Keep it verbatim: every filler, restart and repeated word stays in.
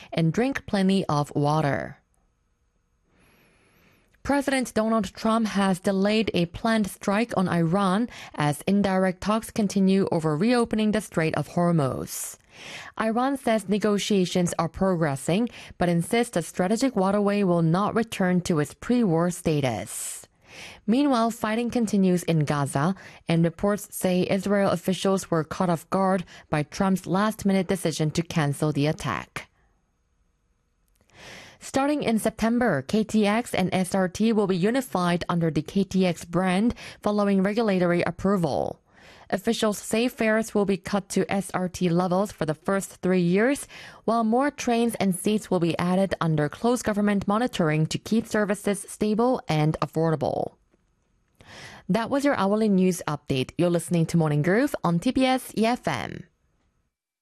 and drink plenty of water. President Donald Trump has delayed a planned strike on Iran as indirect talks continue over reopening the Strait of Hormuz. Iran says negotiations are progressing, but insists the strategic waterway will not return to its pre-war status. Meanwhile, fighting continues in Gaza, and reports say Israel officials were caught off guard by Trump's last-minute decision to cancel the attack. Starting in September, K T X and S R T will be unified under the K T X brand following regulatory approval. Officials say fares will be cut to S R T levels for the first three years, while more trains and seats will be added under close government monitoring to keep services stable and affordable. That was your hourly news update. You're listening to Morning Groove on T B S E F M.